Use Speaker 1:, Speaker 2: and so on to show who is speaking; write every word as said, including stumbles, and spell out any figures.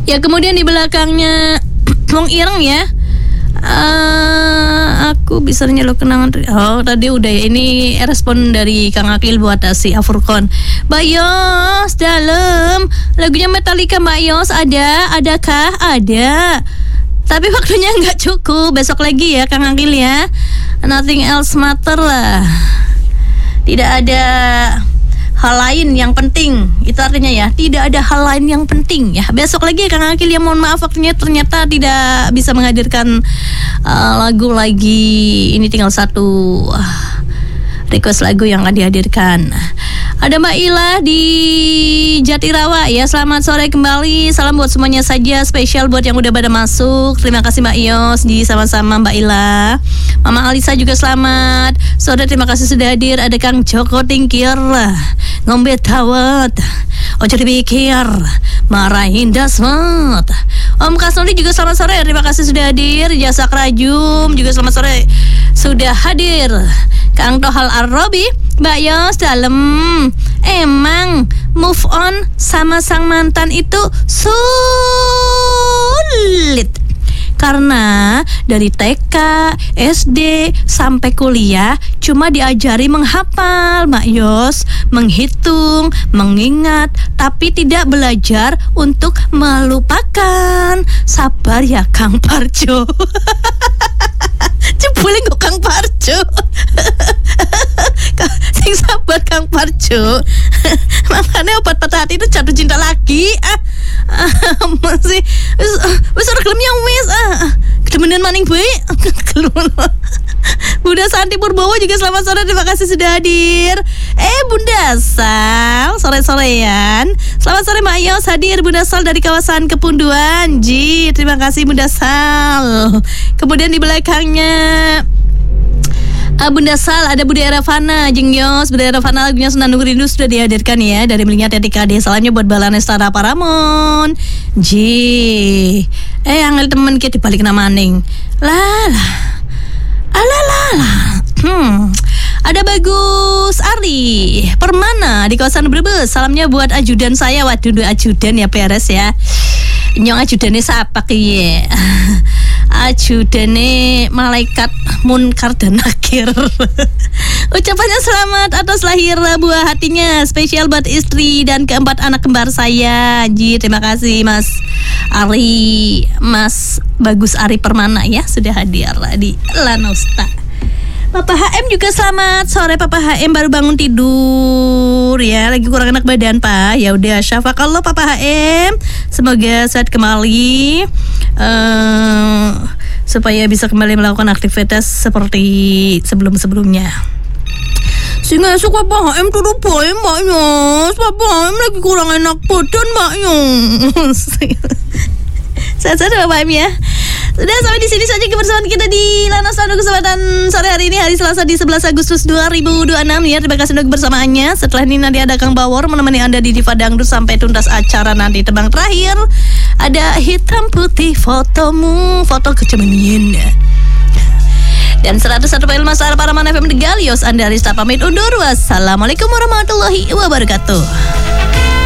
Speaker 1: Ya kemudian di belakangnya Wong Ireng ya. Uh, aku bisa nyeluk kenangan. Oh tadi udah ya. Ini respon dari Kang Akil buat si Afurkon. Mbak Yos dalam lagunya Metallica Mbak Yos ada, adakah? Ada. Tapi waktunya nggak cukup. Besok lagi ya Kang Akil ya. Nothing else matter lah. Tidak ada hal lain yang penting. Itu artinya ya, tidak ada hal lain yang penting ya. Besok lagi Kang Akil ya, mohon maaf waktunya ternyata tidak bisa menghadirkan uh, lagu lagi. Ini tinggal satu uh, request lagu yang akan dihadirkan. Ada Mbak Ila di Jatirawa ya. Selamat sore kembali. Salam buat semuanya saja, spesial buat yang udah pada masuk. Terima kasih Mbak Yos. Di sama-sama Mbak Ila. Mama Alisa juga selamat sore, terima kasih sudah hadir. Ada Kang Joko Tingkir, ngombe tawat, ojo dipikir, marahin dasmat. Om Kasnoli juga selamat sore, terima kasih sudah hadir. Jasa Krajum juga selamat sore, sudah hadir. Kang Tohal Ar-Robi, Mbak Yos dalam. Emang move on sama sang mantan itu sulit. Karena dari T K, S D, sampai kuliah cuma diajari menghafal, Mak Yos, menghitung, mengingat, tapi tidak belajar untuk melupakan. Sabar ya Kang Parjo. Jebule kok Kang Parjo. Sing sabar Kang Parjo. Makanya obat patah hati itu jatuh cinta lagi. Ah, masih wis ora gelem yang wis. Ah, kedemenan maning bae. Bunda Santi Purbowo juga selamat sore, terima kasih sudah hadir. Eh Bunda Sal, sore-sorean. Selamat sore Mbak Yos, hadir Bunda Sal dari kawasan Kepunduan. Ji, terima kasih Bunda Sal. Kemudian di belakangnya Uh, Bunda Sal, ada Bunda Eravana, Jeng Yos, Bunda Eravana lagunya Senandung Rindu sudah dihadirkan ya dari Melingnya Tetika D. Salamnya buat Balane Stara Paramon. Ji, eh angel temen kita dibalik nama Aning. Lala, alalala. Hmm. Ada Bagus Ari Permana di kawasan Brebes. Salamnya buat ajudan saya. Waduh, ajudan ya peres ya. Nyong ajudannya siapa kiye? Ajudane malaikat munkar dan nakir. Ucapannya selamat atas lahir buah hatinya, spesial buat istri dan keempat anak kembar saya. Ji, terima kasih Mas Ari, Mas Bagus Ari Permana ya, sudah hadir di Lanosta. Papa H M juga selamat sore. Papa H M baru bangun tidur ya, lagi kurang enak badan Pak. Ya udah, syafakallah Papa H M, semoga sehat kembali, uh, supaya bisa kembali melakukan aktivitas seperti sebelum-sebelumnya. Sehingga esok Papa H M turun boy Mbak Yos. Papa H M lagi kurang enak badan Mbak Yos. Sehat-sehat Papa H M ya. Sudah, sampai di sini saja kebersamaan kita di Lanas Tadu kesempatan sore hari ini, hari Selasa di sebelas Agustus dua ribu dua puluh enam ya. Terima kasih untuk kebersamaannya. Setelah ini nanti ada Kang Bawor menemani Anda di Diva Dangdut sampai tuntas acara nanti. Tebang terakhir ada Hitam Putih Fotomu, foto kecemanian. Dan seratus satu P L Masar Paraman F M Degalios, Anda Arista pamit undur. Wassalamualaikum warahmatullahi wabarakatuh.